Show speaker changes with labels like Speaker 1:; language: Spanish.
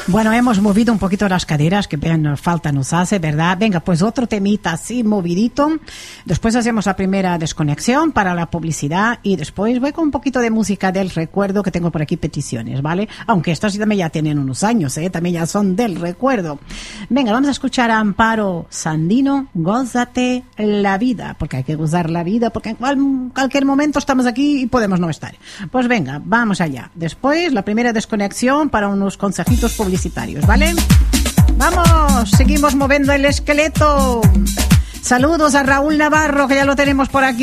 Speaker 1: Bueno, hemos movido un poquito las caderas, que falta nos hace, ¿verdad? Venga, pues otro temita así movidito. Después hacemos la primera desconexión para la publicidad y después voy con un poquito de música del recuerdo, que tengo por aquí peticiones, ¿vale? Aunque estas también ya tienen unos años, también ya son del recuerdo. Venga, vamos a escuchar a Amparo Sandino, Gózate la vida, porque hay que gozar la vida, porque en cualquier momento estamos aquí y podemos no estar. Pues venga, vamos allá. Después la primera desconexión para unos consejitos publicitarios, ¿vale? Vamos, seguimos moviendo el esqueleto. Saludos a Raúl Navarro, que ya lo tenemos por aquí.